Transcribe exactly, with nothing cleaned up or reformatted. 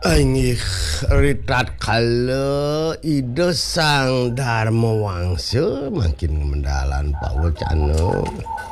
Aing ritat kala ide sang Dharma Wangsa makin mendalan Pak Wacana.